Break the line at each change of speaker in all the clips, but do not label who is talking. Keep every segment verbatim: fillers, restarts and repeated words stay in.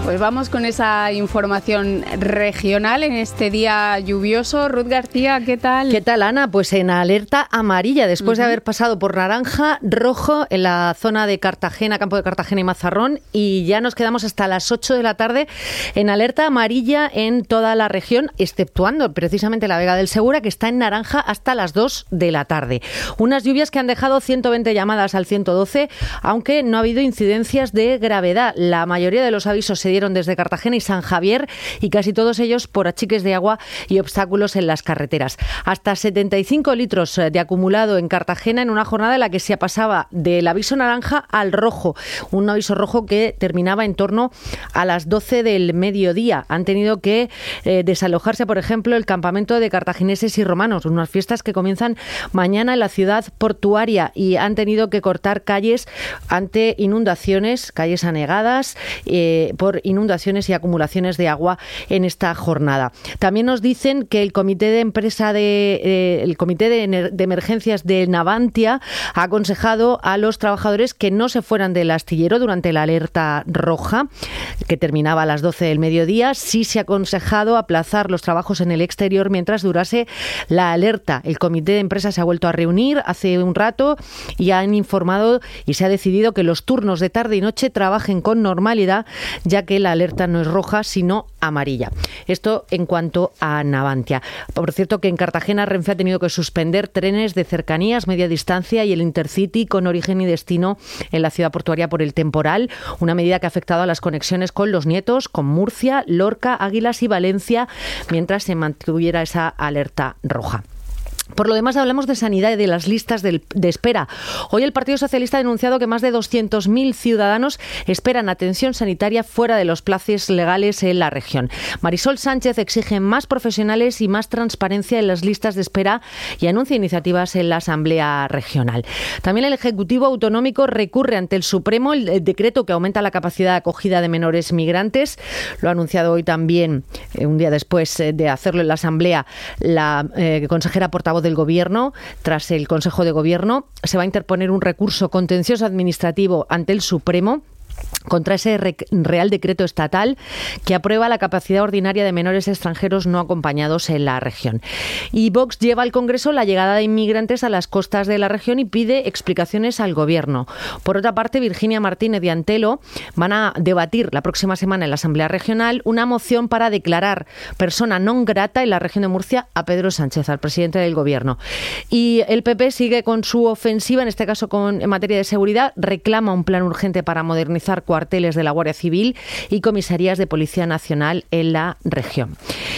Pues vamos con esa información regional en este día lluvioso. Ruth García, ¿qué tal?
¿Qué tal, Ana? Pues en alerta amarilla, después uh-huh. de haber pasado por naranja, rojo en la zona de Cartagena, campo de Cartagena y Mazarrón, y ya nos quedamos hasta las ocho de la tarde en alerta amarilla en toda la región, exceptuando precisamente la Vega del Segura, que está en naranja hasta las dos de la tarde. Unas lluvias que han dejado ciento veinte llamadas al ciento doce, aunque no ha habido incidencias de gravedad. La mayoría de los avisos se dieron desde Cartagena y San Javier, y casi todos ellos por achiques de agua y obstáculos en las carreteras. Hasta setenta y cinco litros de acumulado en Cartagena en una jornada en la que se pasaba del aviso naranja al rojo, un aviso rojo que terminaba en torno a las doce del mediodía. Han tenido que eh, desalojarse, por ejemplo, el campamento de cartagineses y romanos, unas fiestas que comienzan mañana en la ciudad portuaria, y han tenido que cortar calles ante inundaciones, calles anegadas eh, por inundaciones y acumulaciones de agua en esta jornada. También nos dicen que el comité de empresa de eh, el comité de, de emergencias de Navantia ha aconsejado a los trabajadores que no se fueran del astillero durante la alerta roja, que terminaba a las doce del mediodía. Sí se ha aconsejado aplazar los trabajos en el exterior mientras durase la alerta. El comité de empresa se ha vuelto a reunir hace un rato y han informado y se ha decidido que los turnos de tarde y noche trabajen con normalidad, ya que la alerta no es roja, sino amarilla. Esto en cuanto a Navantia. Por cierto, que en Cartagena Renfe ha tenido que suspender trenes de cercanías, media distancia y el Intercity con origen y destino en la ciudad portuaria por el temporal, una medida que ha afectado a las conexiones con Los Nietos, con Murcia, Lorca, Águilas y Valencia, mientras se mantuviera esa alerta roja. Por lo demás, hablamos de sanidad y de las listas de espera. Hoy el Partido Socialista ha denunciado que más de doscientos mil ciudadanos esperan atención sanitaria fuera de los plazos legales en la región. Marisol Sánchez exige más profesionales y más transparencia en las listas de espera y anuncia iniciativas en la Asamblea Regional. También el Ejecutivo Autonómico recurre ante el Supremo el decreto que aumenta la capacidad de acogida de menores migrantes. Lo ha anunciado hoy también, eh, un día después de hacerlo en la Asamblea, la eh, consejera portavoz del Gobierno. Tras el Consejo de Gobierno se va a interponer un recurso contencioso administrativo ante el Supremo contra ese Real Decreto Estatal que aprueba la capacidad ordinaria de menores extranjeros no acompañados en la región. Y Vox lleva al Congreso la llegada de inmigrantes a las costas de la región y pide explicaciones al Gobierno. Por otra parte, Virginia Martínez y Antelo van a debatir la próxima semana en la Asamblea Regional una moción para declarar persona non grata en la región de Murcia a Pedro Sánchez, al presidente del Gobierno. Y el P P sigue con su ofensiva, en este caso con, en materia de seguridad, reclama un plan urgente para modernizar cuarteles de la Guardia Civil y comisarías de Policía Nacional en la región.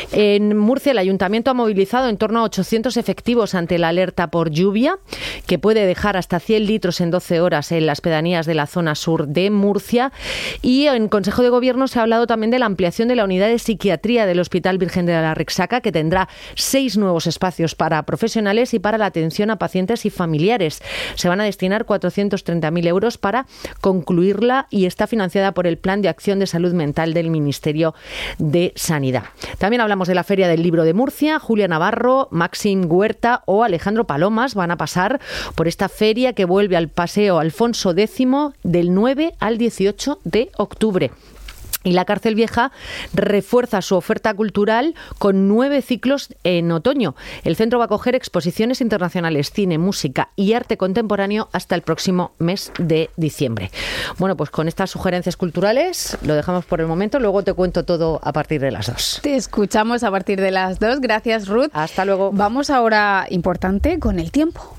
En Murcia, el Ayuntamiento ha movilizado en torno a ochocientos efectivos ante la alerta por lluvia, que puede dejar hasta cien litros en doce horas en las pedanías de la zona sur de Murcia. Y en Consejo de Gobierno se ha hablado también de la ampliación de la unidad de psiquiatría del Hospital Virgen de la Rexaca, que tendrá seis nuevos espacios para profesionales y para la atención a pacientes y familiares. Se van a destinar cuatrocientos treinta mil euros para concluirla y está financiada por el Plan de Acción de Salud Mental del Ministerio de Sanidad. También hablamos de la Feria del Libro de Murcia. Julia Navarro, Maxim Huerta o Alejandro Palomas van a pasar por esta feria que vuelve al Paseo Alfonso X del nueve al dieciocho de octubre. Y la Cárcel Vieja refuerza su oferta cultural con nueve ciclos en otoño. El centro va a acoger exposiciones internacionales, cine, música y arte contemporáneo hasta el próximo mes de diciembre. Bueno, pues con estas sugerencias culturales lo dejamos por el momento. Luego te cuento todo a partir de las dos.
Te escuchamos a partir de las dos. Gracias, Ruth.
Hasta luego.
Vamos ahora, importante, con el tiempo.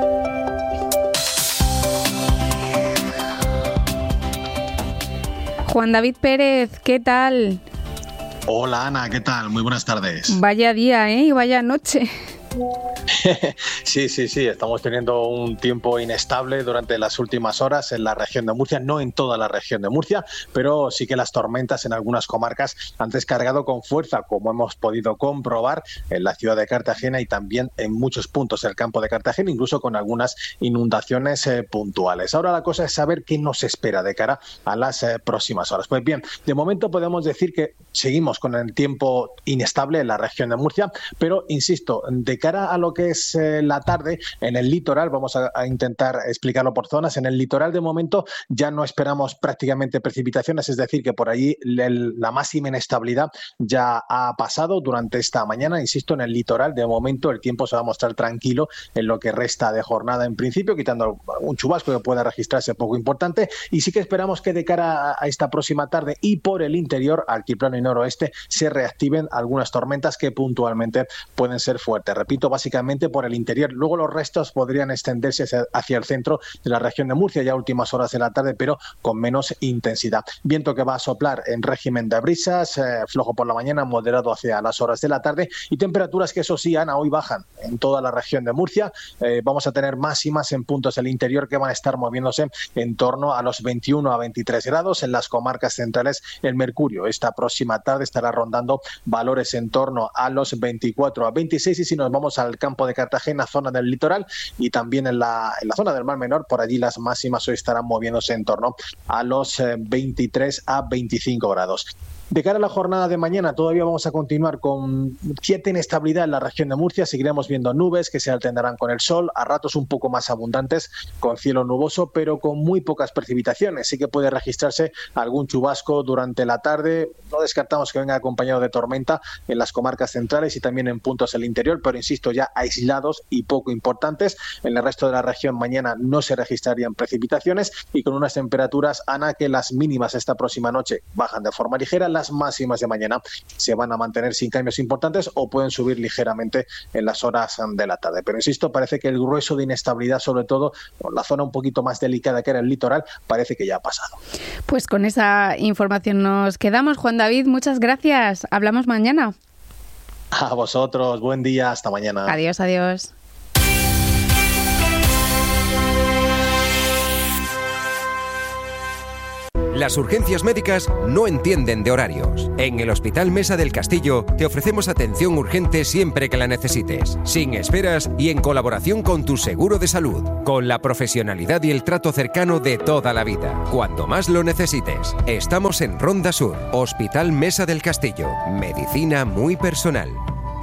Juan David Pérez, ¿qué tal?
Hola Ana, ¿qué tal? Muy buenas tardes.
Vaya día, ¿eh? Y vaya noche.
Sí, sí, sí, estamos teniendo un tiempo inestable durante las últimas horas en la región de Murcia, no en toda la región de Murcia, pero sí que las tormentas en algunas comarcas han descargado con fuerza, como hemos podido comprobar en la ciudad de Cartagena y también en muchos puntos del campo de Cartagena, incluso con algunas inundaciones eh, puntuales. Ahora la cosa es saber qué nos espera de cara a las eh, próximas horas. Pues bien, de momento podemos decir que seguimos con el tiempo inestable en la región de Murcia, pero insisto, de cara a lo que es eh, la tarde, en el litoral, vamos a, a intentar explicarlo por zonas, en el litoral de momento ya no esperamos prácticamente precipitaciones, es decir, que por allí el, la máxima inestabilidad ya ha pasado durante esta mañana. Insisto, en el litoral de momento el tiempo se va a mostrar tranquilo en lo que resta de jornada en principio, quitando un chubasco que pueda registrarse poco importante, y sí que esperamos que de cara a esta próxima tarde y por el interior, altiplano y noroeste, se reactiven algunas tormentas que puntualmente pueden ser fuertes. Repito, básicamente por el interior. Luego los restos podrían extenderse hacia el centro de la región de Murcia ya a últimas horas de la tarde, pero con menos intensidad. Viento que va a soplar en régimen de brisas, eh, flojo por la mañana, moderado hacia las horas de la tarde, y temperaturas que, eso sí, Ana, hoy bajan en toda la región de Murcia. Eh, vamos a tener máximas en puntos del interior que van a estar moviéndose en torno a los veintiuno a veintitrés grados. En las comarcas centrales, el mercurio esta próxima tarde estará rondando valores en torno a los veinticuatro a veintiséis, y si nos vamos al campo de Cartagena, zona del litoral, y también en la, en la zona del Mar Menor, por allí las máximas hoy estarán moviéndose en torno a los eh, veintitrés a veinticinco grados. De cara a la jornada de mañana, todavía vamos a continuar con cierta inestabilidad en la región de Murcia. Seguiremos viendo nubes que se alternarán con el sol, a ratos un poco más abundantes, con cielo nuboso, pero con muy pocas precipitaciones. Sí que puede registrarse algún chubasco durante la tarde. No descartamos que venga acompañado de tormenta en las comarcas centrales y también en puntos del interior, pero insisto, ya aislados y poco importantes. En el resto de la región mañana no se registrarían precipitaciones, y con unas temperaturas, Ana, que las mínimas esta próxima noche bajan de forma ligera. Las máximas de mañana se van a mantener sin cambios importantes o pueden subir ligeramente en las horas de la tarde. Pero insisto, parece que el grueso de inestabilidad, sobre todo en la zona un poquito más delicada que era el litoral, parece que ya ha pasado.
Pues con esa información nos quedamos. Juan David, muchas gracias. Hablamos mañana.
A vosotros, buen día, hasta mañana.
Adiós, adiós.
Las urgencias médicas no entienden de horarios. En el Hospital Mesa del Castillo te ofrecemos atención urgente siempre que la necesites, sin esperas y en colaboración con tu seguro de salud, con la profesionalidad y el trato cercano de toda la vida. Cuando más lo necesites, estamos en Ronda Sur. Hospital Mesa del Castillo. Medicina muy personal.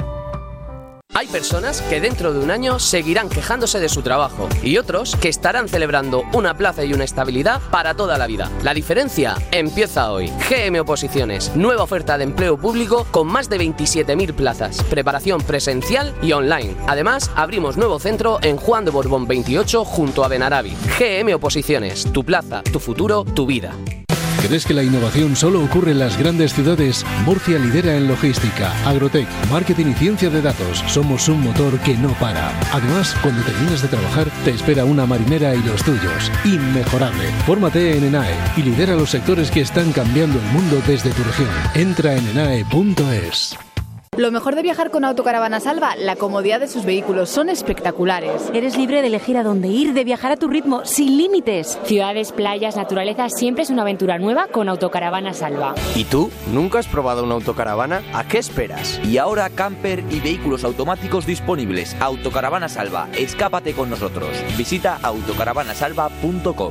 Hay personas que dentro de un año seguirán quejándose de su trabajo y otros que estarán celebrando una plaza y una estabilidad para toda la vida. La diferencia empieza hoy. G M Oposiciones, nueva oferta de empleo público con más de veintisiete mil plazas, preparación presencial y online. Además, abrimos nuevo centro en Juan de Borbón veintiocho junto a Benarabi. G M Oposiciones, tu plaza, tu futuro, tu vida.
¿Crees que la innovación solo ocurre en las grandes ciudades? Murcia lidera en logística, agrotech, marketing y ciencia de datos. Somos un motor que no para. Además, cuando termines de trabajar, te espera una marinera y los tuyos. Inmejorable. Fórmate en ENAE y lidera los sectores que están cambiando el mundo desde tu región. Entra en enae punto es.
Lo mejor de viajar con Autocaravana Salva, la comodidad de sus vehículos, son espectaculares.
Eres libre de elegir a dónde ir, de viajar a tu ritmo, sin límites.
Ciudades, playas, naturaleza, siempre es una aventura nueva con Autocaravana Salva.
¿Y tú? ¿Nunca has probado una autocaravana? ¿A qué esperas?
Y ahora camper y vehículos automáticos disponibles. Autocaravana Salva, escápate con nosotros. Visita autocaravana salva punto com.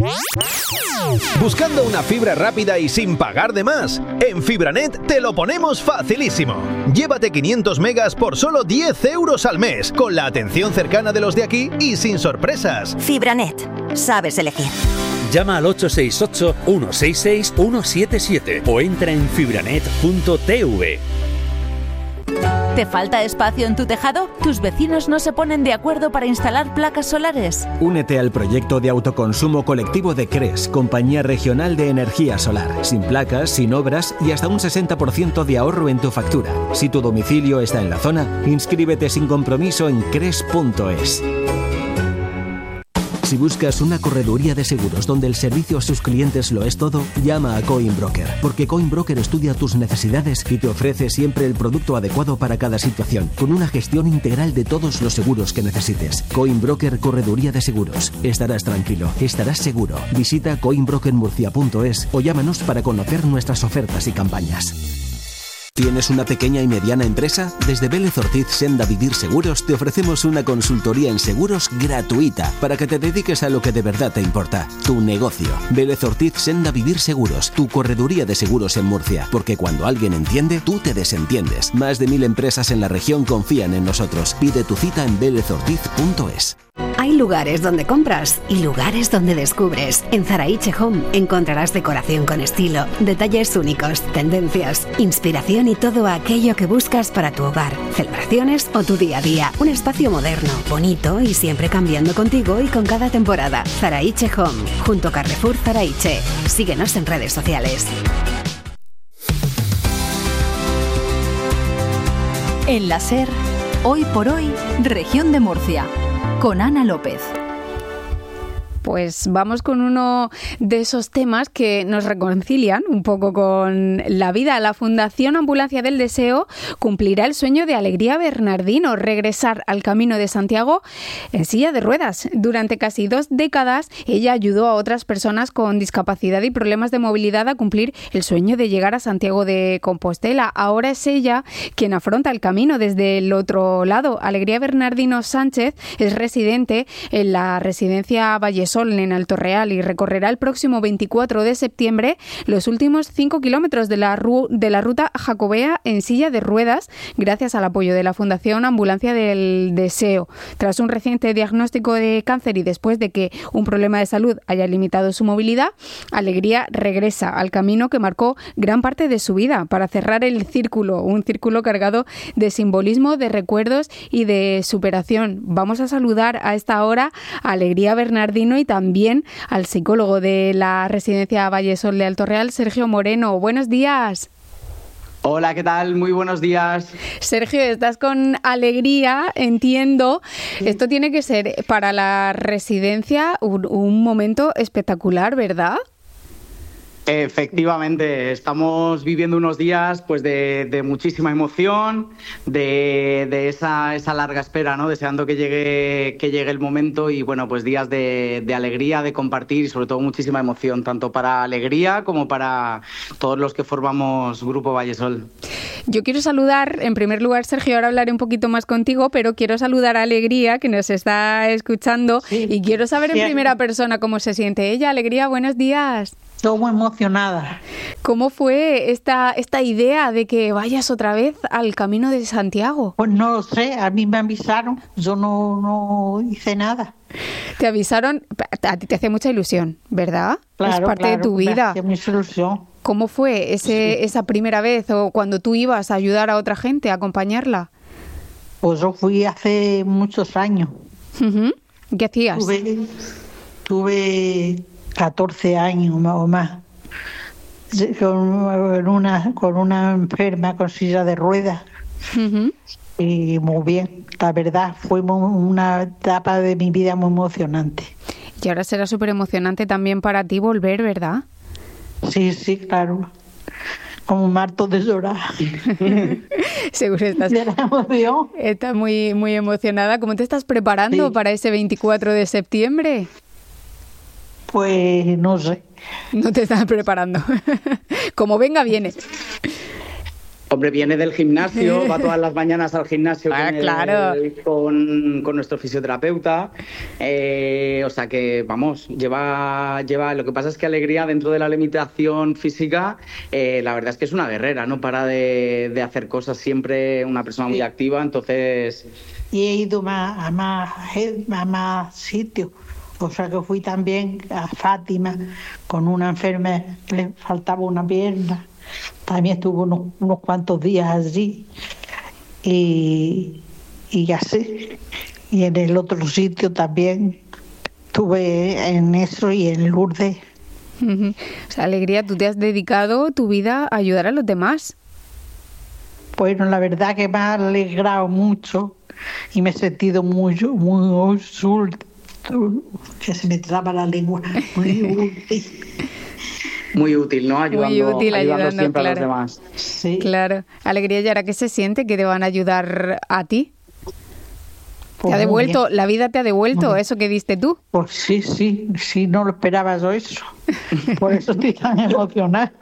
¿Buscando una fibra rápida y sin pagar de más? En Fibranet te lo ponemos facilísimo. Llévate quinientos megas por solo diez euros al mes, con la atención cercana de los de aquí y sin sorpresas.
Fibranet, sabes elegir.
Llama al ocho seis ocho, uno seis seis, uno siete siete o entra en fibranet punto t v.
¿Te falta espacio en tu tejado? ¿Tus vecinos no se ponen de acuerdo para instalar placas solares?
Únete al proyecto de autoconsumo colectivo de CRES, Compañía Regional de Energía Solar. Sin placas, sin obras y hasta un sesenta por ciento de ahorro en tu factura. Si tu domicilio está en la zona, inscríbete sin compromiso en cres punto es. Si buscas una correduría de seguros donde el servicio a sus clientes lo es todo, llama a Coinbroker, porque Coinbroker estudia tus necesidades y te ofrece siempre el producto adecuado para cada situación, con una gestión integral de todos los seguros que necesites. Coinbroker Correduría de Seguros. Estarás tranquilo, estarás seguro. Visita coinbroker murcia punto es o llámanos para conocer nuestras ofertas y campañas. ¿Tienes una pequeña y mediana empresa? Desde Vélez Ortiz Senda Vivir Seguros te ofrecemos una consultoría en seguros gratuita para que te dediques a lo que de verdad te importa, tu negocio. Vélez Ortiz Senda Vivir Seguros, tu correduría de seguros en Murcia, porque cuando alguien entiende, tú te desentiendes. Más de mil empresas en la región confían en nosotros. Pide tu cita en vélez ortiz punto es.
Hay lugares donde compras y lugares donde descubres. En Zaraiche Home encontrarás decoración con estilo, detalles únicos, tendencias, inspiración y todo aquello que buscas para tu hogar, celebraciones o tu día a día. Un espacio moderno, bonito y siempre cambiando contigo y con cada temporada. Zaraiche Home, junto a Carrefour Zaraiche. Síguenos en redes sociales.
En la SER, hoy por hoy, Región de Murcia, con Ana López.
Pues vamos con uno de esos temas que nos reconcilian un poco con la vida. La Fundación Ambulancia del Deseo cumplirá el sueño de Alegría Bernardino, regresar al Camino de Santiago en silla de ruedas. Durante casi dos décadas, ella ayudó a otras personas con discapacidad y problemas de movilidad a cumplir el sueño de llegar a Santiago de Compostela. Ahora es ella quien afronta el camino desde el otro lado. Alegría Bernardino Sánchez es residente en la residencia Vallesol en Alto Real y recorrerá el próximo veinticuatro de septiembre los últimos cinco kilómetros de la, ru- de la ruta jacobea en silla de ruedas gracias al apoyo de la Fundación Ambulancia del Deseo. Tras un reciente diagnóstico de cáncer y después de que un problema de salud haya limitado su movilidad, Alegría regresa al camino que marcó gran parte de su vida para cerrar el círculo, un círculo cargado de simbolismo, de recuerdos y de superación. Vamos a saludar a esta hora a Alegría Bernardino y también al psicólogo de la residencia Vallesol de Alto Real, Sergio Moreno. Buenos días.
Hola, ¿qué tal? Muy buenos días.
Sergio, estás con Alegría, entiendo. Sí. Esto tiene que ser para la residencia un, un momento espectacular, ¿verdad?
Efectivamente, estamos viviendo unos días pues de, de muchísima emoción, de, de esa, esa larga espera, ¿no? Deseando que llegue, que llegue el momento y bueno, pues días de, de alegría, de compartir y sobre todo muchísima emoción, tanto para Alegría como para todos los que formamos Grupo Vallesol.
Yo quiero saludar, en primer lugar, Sergio, ahora hablaré un poquito más contigo, pero quiero saludar a Alegría, que nos está escuchando, sí, y quiero saber en sí. primera persona cómo se siente ella. Alegría, buenos días.
Estoy muy emocionada.
¿Cómo fue esta, esta idea de que vayas otra vez al Camino de Santiago?
Pues no lo sé, a mí me avisaron, yo no, no hice nada.
Te avisaron, a ti te hace mucha ilusión, ¿verdad?
Claro,
es parte
claro,
de tu vida.
Me hace mucha ilusión.
¿Cómo fue ese, sí. esa primera vez o cuando tú ibas a ayudar a otra gente, a acompañarla?
Pues yo fui hace muchos años.
Uh-huh. ¿Qué hacías?
Tuve... tuve catorce años o más, con una, con una enferma con silla de ruedas.
Uh-huh.
Y muy bien, la verdad fue una etapa de mi vida muy emocionante.
Y ahora será súper emocionante también para ti volver, ¿verdad?
Sí, sí, claro. Como un marto de llorar.
Seguro estás, estás muy, muy emocionada. ¿Cómo te estás preparando sí. para ese veinticuatro de septiembre?
Pues no sé.
No te estás preparando. Como venga, viene.
Hombre, viene del gimnasio, va todas las mañanas al gimnasio
ah,
con, el,
claro.
con, con nuestro fisioterapeuta. Eh, o sea que, vamos, lleva, lleva... Lo que pasa es que Alegría, dentro de la limitación física, eh, la verdad es que es una guerrera, no para de, de hacer cosas, siempre una persona muy sí. activa, entonces...
Y he ido más, a, más, a más sitios. O sea que fui también a Fátima con una enferma que le faltaba una pierna. También estuve unos, unos cuantos días allí. Y, y así. Y en el otro sitio también estuve en eso y en Lourdes.
Uh-huh. O sea, Alegría, tú te has dedicado tu vida a ayudar a los demás.
Bueno, la verdad que me ha alegrado mucho y me he sentido muy, muy útil. Que se me traba la lengua. Muy útil.
Muy útil, ¿no? Ayudando,
Muy útil,
ayudando,
ayudando
siempre
claro.
a los demás.
Sí.
Claro. Alegría, ¿y ahora qué se siente? ¿Que te van a ayudar a ti?
Pues
¿Te ha devuelto,
bien.
la vida te ha devuelto muy eso que diste tú?
Pues sí, sí, sí, no lo esperaba yo eso. Por eso estoy tan emocionada.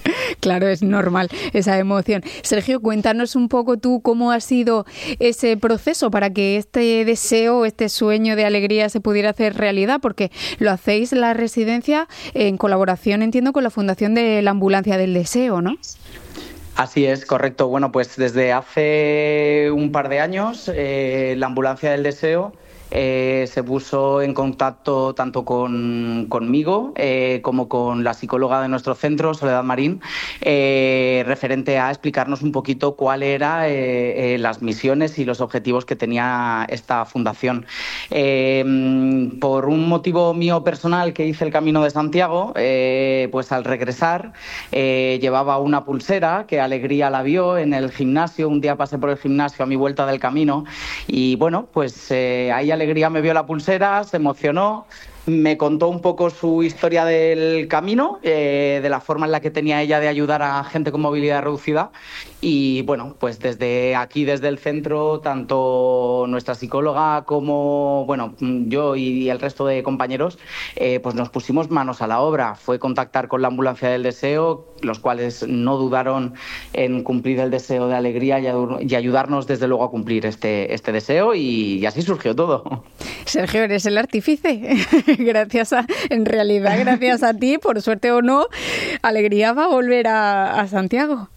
Claro, es normal esa emoción. Sergio, cuéntanos un poco tú cómo ha sido ese proceso para que este deseo, este sueño de alegría se pudiera hacer realidad, porque lo hacéis en la residencia en colaboración, entiendo, con la Fundación de la Ambulancia del Deseo, ¿no?
Así es, correcto. Bueno, pues desde hace un par de años eh, la Ambulancia del Deseo Eh, se puso en contacto tanto con, conmigo eh, como con la psicóloga de nuestro centro, Soledad Marín, eh, referente a explicarnos un poquito cuáles eran eh, eh, las misiones y los objetivos que tenía esta fundación. Eh, por un motivo mío personal que hice el Camino de Santiago, eh, pues al regresar eh, llevaba una pulsera que Alegría la vio en el gimnasio. Un día pasé por el gimnasio a mi vuelta del camino y bueno, pues eh, ahí Alegría me vio la pulsera, se emocionó, me contó un poco su historia del camino, eh, de la forma en la que tenía ella de ayudar a gente con movilidad reducida y bueno, pues desde aquí, desde el centro, tanto nuestra psicóloga como bueno, yo y el resto de compañeros, eh, pues nos pusimos manos a la obra. Fue contactar con la Ambulancia del Deseo, los cuales no dudaron en cumplir el deseo de Alegría y ayudarnos desde luego a cumplir este, este deseo y, y así surgió todo.
Sergio, eres el artífice. Gracias a, en realidad, gracias a ti, por suerte o no, Alegría va a volver a, a Santiago.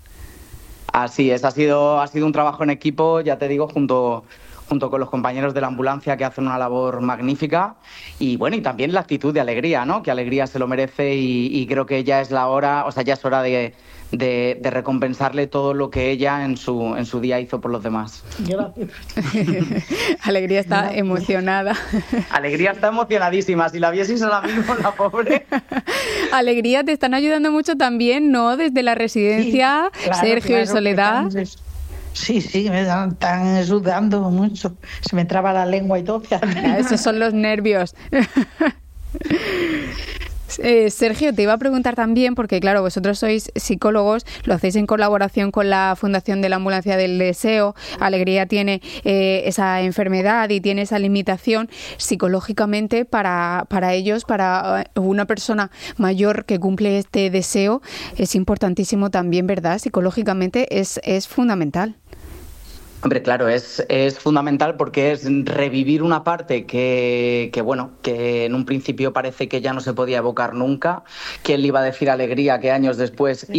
Así es, ha sido, ha sido un trabajo en equipo, ya te digo, junto, junto con los compañeros de la ambulancia que hacen una labor magnífica y bueno, y también la actitud de Alegría, ¿no? Que Alegría se lo merece y, y creo que ya es la hora, o sea, ya es hora de, de, de recompensarle todo lo que ella en su, en su día hizo por los demás.
Gracias.
Alegría está Gracias. emocionada.
Alegría está emocionadísima, si la vieseis ahora mismo, la pobre.
Alegría, te están ayudando mucho también, ¿no? Desde la residencia, sí, claro, Sergio claro, y Soledad.
Sí, sí, me están ayudando mucho. Se me traba la lengua y todo.
Esos son los nervios. Eh, Sergio, te iba a preguntar también, porque claro, vosotros sois psicólogos, lo hacéis en colaboración con la Fundación de la Ambulancia del Deseo. Alegría tiene eh, esa enfermedad y tiene esa limitación psicológicamente para, para ellos, para una persona mayor que cumple este deseo, es importantísimo también, ¿verdad? Psicológicamente es, es fundamental.
Hombre, claro, es, es fundamental porque es revivir una parte que, que, bueno, que en un principio parece que ya no se podía evocar nunca. ¿Quién le iba a decir a Alegría que años después